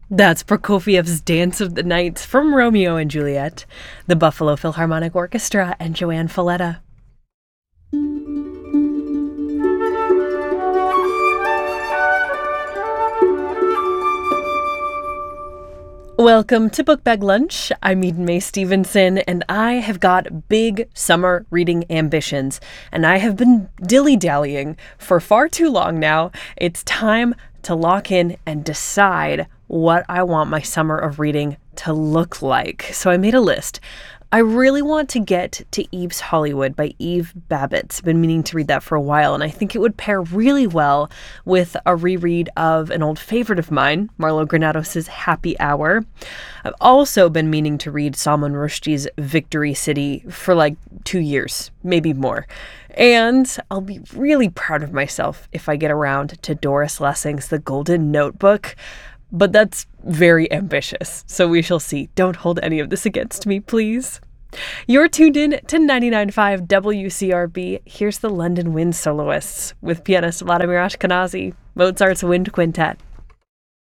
That's Prokofiev's Dance of the Night from Romeo and Juliet, the Buffalo Philharmonic Orchestra, and Joanne Falletta. Welcome to Book Bag Lunch. I'm Eden Mae Stevenson, and I have got big summer reading ambitions, and I have been dilly-dallying for far too long now. It's time to lock in and decide what I want my summer of reading to look like. So I made a list. I really want to get to Eve's Hollywood by Eve Babbitt. Been meaning to read that for a while, and I think it would pair really well with a reread of an old favorite of mine, Marlo Granados' Happy Hour. I've also been meaning to read Salman Rushdie's Victory City for like 2 years, maybe more. And I'll be really proud of myself if I get around to Doris Lessing's The Golden Notebook. But that's very ambitious, so we shall see. Don't hold any of this against me, please. You're tuned in to 99.5 WCRB. Here's the London Wind Soloists with pianist Vladimir Ashkenazy, Mozart's Wind Quintet.